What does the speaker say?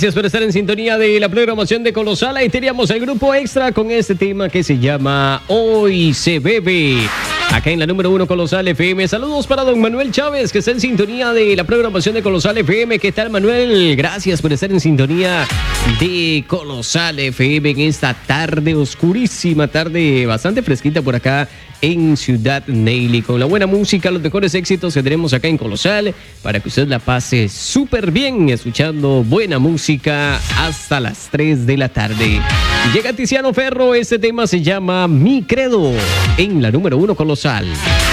Gracias por estar en sintonía de la programación de Colosal. Ahí teníamos el grupo extra con este tema que se llama Hoy se bebe. Acá en la número 1 Colosal FM. Saludos para don Manuel Chávez, que está en sintonía de la programación de Colosal FM. ¿Qué tal, Manuel? Gracias por estar en sintonía de Colosal FM en esta tarde oscurísima, tarde bastante fresquita por acá en Ciudad Neily, con la buena música, los mejores éxitos que tenemos acá en Colosal, para que usted la pase súper bien escuchando buena música hasta las 3 de la tarde. Llega Tiziano Ferro, este tema se llama Mi Credo, en la número 1 Colosal.